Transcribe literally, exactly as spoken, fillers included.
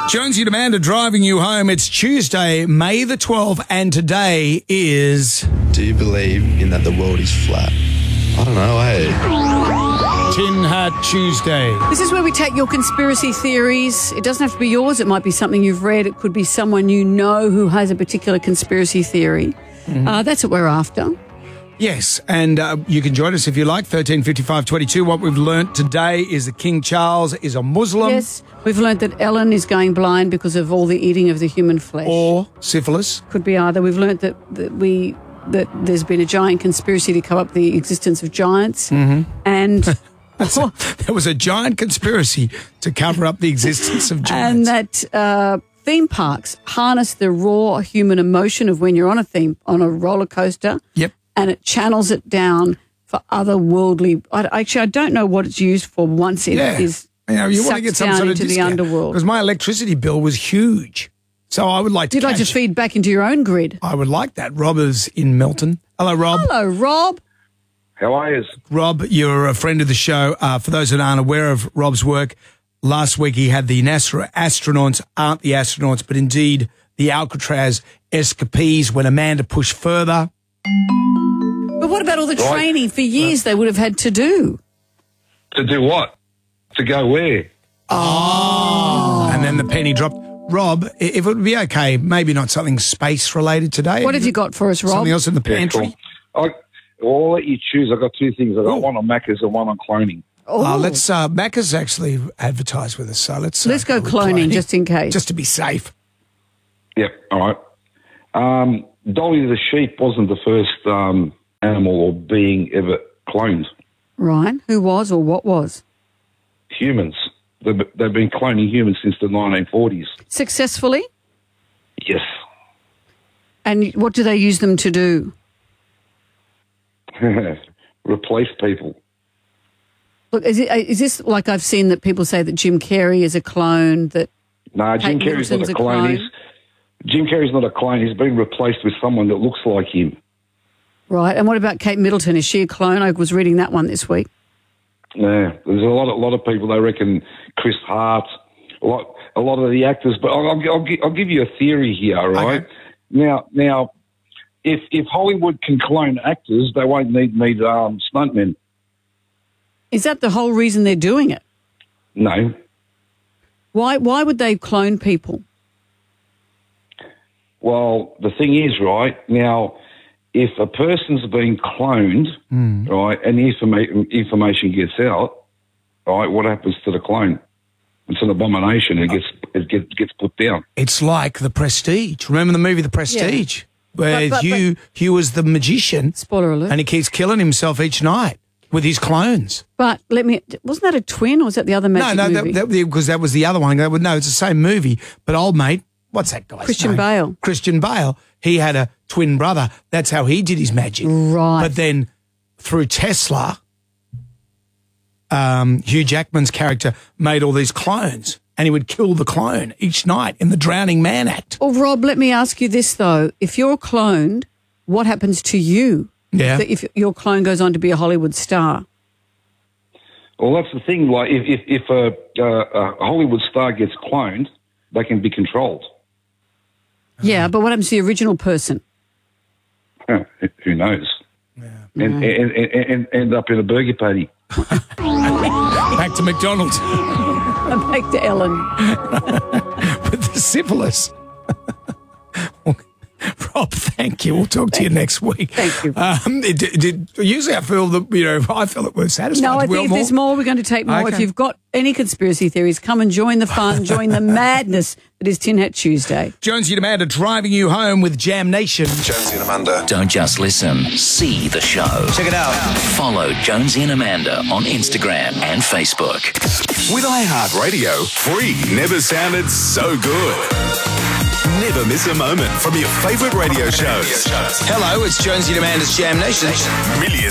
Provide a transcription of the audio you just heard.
Jonesy and Amanda driving you home. It's Tuesday, May the twelfth, and today is... Do you believe in that the world is flat? I don't know, hey. Tin Hat Tuesday. This is where we take your conspiracy theories. It doesn't have to be yours. It might be something you've read. It could be someone you know who has a particular conspiracy theory. Mm-hmm. Uh, that's what we're after. Yes, and uh, you can join us if you like, thirteen fifty-five twenty-two. What we've learnt today is that King Charles is a Muslim. Yes, we've learnt that Ellen is going blind because of all the eating of the human flesh. Or syphilis. Could be either. We've learnt that, that we that there's been a giant conspiracy to cover up the existence of giants. Mm-hmm. And... a, there was a giant conspiracy to cover up the existence of giants. And that uh, theme parks harness the raw human emotion of when you're on a theme, on a roller coaster. Yep. And it channels it down for otherworldly. I, actually, I don't know what it's used for once it yeah. is you know, you want to get some down sort of into the discount, underworld. because my electricity bill was huge. So I would like to You'd like to cash- feed back into your own grid. I would like that. Rob is in Melton. Hello, Rob. Hello, Rob. How are you? Rob, you're a friend of the show. Uh, for those that aren't aware of Rob's work, last week he had the NASA astronauts aren't the astronauts, but indeed the Alcatraz escapees when Amanda pushed further. But what about all the Right. training for years they would have had to do? To do what? To go where? Oh. And then the penny dropped. Rob, i- if it would be okay, maybe not something space-related today. What have you got for us, Rob? Something else in the Yeah, pantry? cool. I, I'll let you choose. I've got two things. I've got Ooh. one on Macca's and one on cloning. Oh. Uh, let's, uh, Macca's actually advertised with us, so let's... Uh, Let's go with cloning, just in case. Just to be safe. Yep, all right. Um, Dolly the sheep wasn't the first um, animal or being ever cloned. Right. Who was or what was? Humans. They've, they've been cloning humans since the nineteen forties. Successfully? Yes. And what do they use them to do? Replace people. Look, is, it, is this like I've seen that people say that Jim Carrey is a clone, that No, Jim Kate Carrey's not Middleton's a a clone. clone? He's, Jim Carrey's not a clone. He's been replaced with someone that looks like him. right? And what about Kate Middleton? Is she a clone? I was reading that one this week. Yeah, there's a lot, a lot of people. They reckon Chris Hart, a lot, a lot of the actors. But I'll, I'll, I'll, gi- I'll give you a theory here, right? Okay. Now, now, if if Hollywood can clone actors, they won't need need um, stuntmen. Is that the whole reason they're doing it? No, Why? Why would they clone people? well, the thing is, right now, if a person's been cloned, right, and the informa- information gets out, right, what happens to the clone? It's an abomination. It gets it gets gets put down. It's like The Prestige. Remember the movie The Prestige? Where But- but- Hugh, Hugh was the magician Spoiler alert. and he keeps killing himself each night with his clones. But let me. Wasn't that a twin, or was that the other magic no, no, movie? that, because that, was the other one. They would, no, it's the same movie. But old mate, what's that guy's Christian name? Bale. Christian Bale. He had a twin brother. That's how he did his magic. Right. But then through Tesla, um, Hugh Jackman's character made all these clones, and he would kill the clone each night in the Drowning Man Act. Well, Rob, let me ask you this though: if you're cloned, what happens to you? Yeah. If your clone goes on to be a Hollywood star? Well, that's the thing. Like, if if, if a, a, a Hollywood star gets cloned, they can be controlled. Yeah, but what happens to the original person? Huh, who knows? Yeah. And, and, and, and end up in a burger patty. Back to McDonald's I'm back to Ellen. with the syphilis. Rob, thank you. We'll talk to you next week. Thank you. Um, it, it, it, usually I feel that, you know, I feel that we're satisfied. No, I Do we think want if there's more, we're going to take more. Okay. If you've got any conspiracy theories, come and join the fun, join the madness that is Tin Hat Tuesday. Jonesy and Amanda driving you home with Jam Nation. Jonesy and Amanda. Don't just listen, see the show. Check it out. Follow Jonesy and Amanda on Instagram and Facebook. With iHeartRadio, free never sounded so good. Never miss a moment from your favourite radio shows. Hello, it's Jonesy and Amanda's Jam Nation. Millions